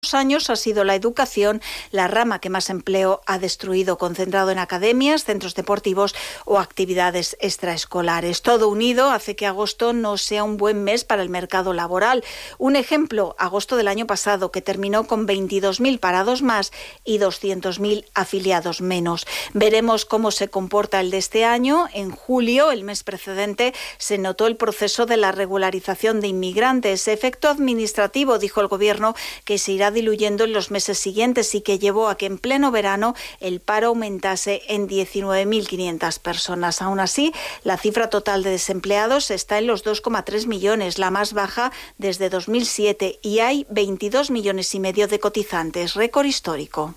años ha sido la educación la rama que más empleo ha destruido, concentrado en academias, centros deportivos o actividades extraescolares. Todo unido hace que agosto no sea un buen mes para el mercado laboral. Un ejemplo, agosto del año pasado, que terminó con 22.000 parados más y 200.000 afiliados menos. Veremos cómo se comporta el de este año. En julio, el mes precedente, se notó el proceso de la regularización de inmigrantes. Efecto administrativo, dijo el Gobierno, que se irá diluyendo en los meses siguientes y que llevó a que en pleno verano el paro aumentase en 19.500 personas. Aún así, la cifra total de desempleados está en los 2,3 millones, la más baja desde 2007, y hay 22,5 millones de cotizantes, récord histórico.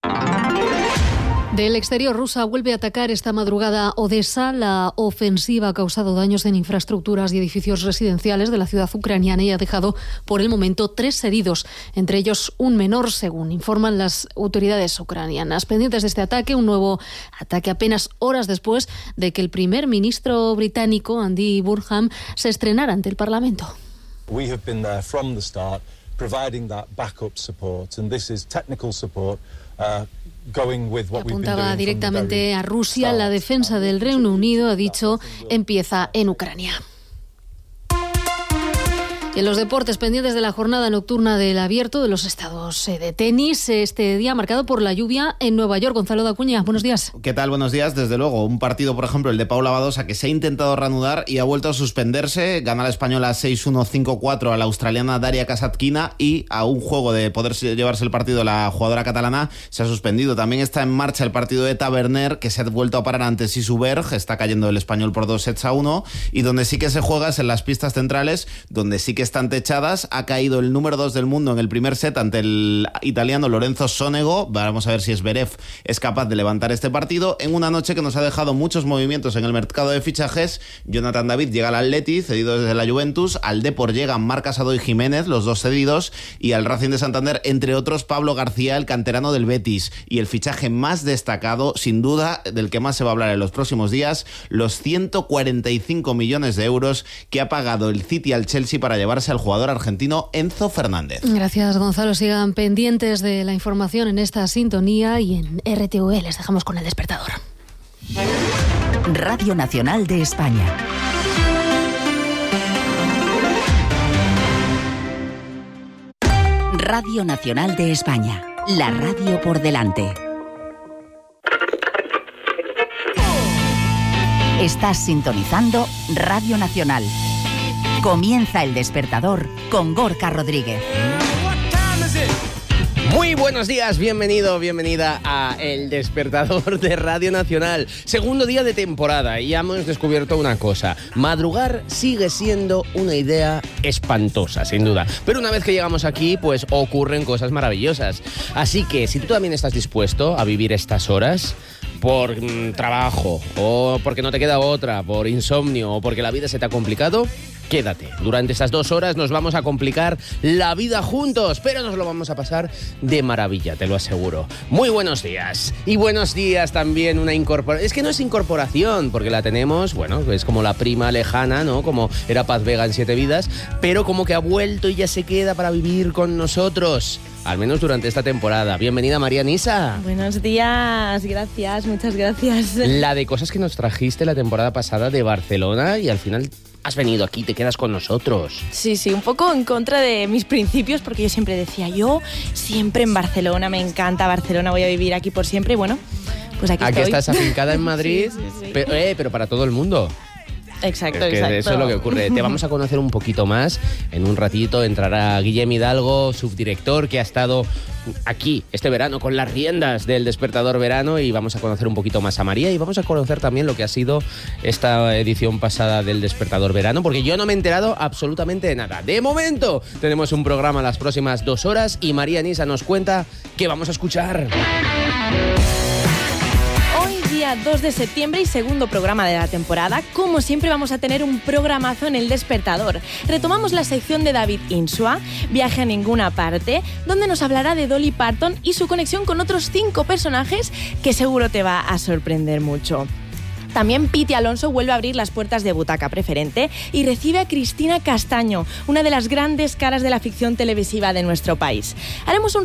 Del exterior, Rusia vuelve a atacar esta madrugada Odessa. La ofensiva ha causado daños en infraestructuras y edificios residenciales de la ciudad ucraniana y ha dejado, por el momento, 3 heridos, entre ellos un menor, según informan las autoridades ucranianas. Pendientes de este ataque, un nuevo ataque apenas horas después de que el primer ministro británico, Andy Burnham, se estrenara ante el Parlamento. We have been there from the start, providing that backup support, and this is technical support. Apuntaba directamente a Rusia. La defensa del Reino Unido, ha dicho, empieza en Ucrania. Y en los deportes, pendientes de la jornada nocturna del Abierto de los Estados de tenis, este día marcado por la lluvia en Nueva York. Gonzalo Dacuña, buenos días. ¿Qué tal? Buenos días. Desde luego, un partido, por ejemplo, el de Paula Badosa, que se ha intentado reanudar y ha vuelto a suspenderse. Gana la española 6-1, 5-4 a la australiana Daria Kasatkina, y a un juego de poder llevarse el partido la jugadora catalana se ha suspendido. También está en marcha el partido de Taverner, que se ha vuelto a parar ante Sisu Berg. Está cayendo el español por 2-1, y donde sí que se juega es en las pistas centrales, donde sí que están techadas. Ha caído el número 2 del mundo en el primer set ante el italiano Lorenzo Sonego. Vamos a ver si Zverev es capaz de levantar este partido en una noche que nos ha dejado muchos movimientos en el mercado de fichajes. Jonathan David llega al Atleti, cedido desde la Juventus. Al Depor llegan Marc Casado y Jiménez, los dos cedidos, y al Racing de Santander, entre otros, Pablo García, el canterano del Betis. Y el fichaje más destacado, sin duda, del que más se va a hablar en los próximos días, los 145 millones de euros que ha pagado el City al Chelsea para llevarse al jugador argentino Enzo Fernández. Gracias, Gonzalo. Sigan pendientes de la información en esta sintonía y en RTV. Les dejamos con El Despertador. Radio Nacional de España. Radio Nacional de España. La radio por delante. Estás sintonizando Radio Nacional. Comienza El Despertador con Gorka Rodríguez. Muy buenos días, bienvenido, bienvenida a El Despertador de Radio Nacional. Segundo día de temporada y ya hemos descubierto una cosa. Madrugar sigue siendo una idea espantosa, sin duda. Pero una vez que llegamos aquí, pues ocurren cosas maravillosas. Así que si tú también estás dispuesto a vivir estas horas por trabajo, o porque no te queda otra, por insomnio, o porque la vida se te ha complicado, quédate. Durante estas 2 horas nos vamos a complicar la vida juntos, pero nos lo vamos a pasar de maravilla, te lo aseguro. Muy buenos días. Y buenos días también una incorporación. Es que no es incorporación, porque la tenemos, bueno, es como la prima lejana, ¿no? Como era Paz Vega en 7 vidas, pero como que ha vuelto y ya se queda para vivir con nosotros. Al menos durante esta temporada. Bienvenida, María Nisa. Buenos días, gracias, muchas gracias. La de cosas que nos trajiste la temporada pasada de Barcelona y al final has venido aquí, te quedas con nosotros. Sí, un poco en contra de mis principios, porque yo siempre decía, yo siempre en Barcelona, me encanta Barcelona, voy a vivir aquí por siempre, y bueno, pues aquí estoy. Aquí estás afincada en Madrid, sí. Pero para todo el mundo. Exacto. Eso es lo que ocurre. Te vamos a conocer un poquito más. En un ratito entrará Guillem Hidalgo, subdirector, que ha estado aquí este verano con las riendas del Despertador Verano, y vamos a conocer un poquito más a María y vamos a conocer también lo que ha sido esta edición pasada del Despertador Verano, porque yo no me he enterado absolutamente de nada. De momento tenemos un programa las próximas 2 horas y María Nisa nos cuenta qué vamos a escuchar. Día 2 de septiembre y segundo programa de la temporada. Como siempre vamos a tener un programazo en El Despertador. Retomamos la sección de David Insua, Viaje a ninguna parte, donde nos hablará de Dolly Parton y su conexión con otros 5 personajes que seguro te va a sorprender mucho. También Piti Alonso vuelve a abrir las puertas de Butaca Preferente y recibe a Cristina Castaño, una de las grandes caras de la ficción televisiva de nuestro país. Haremos un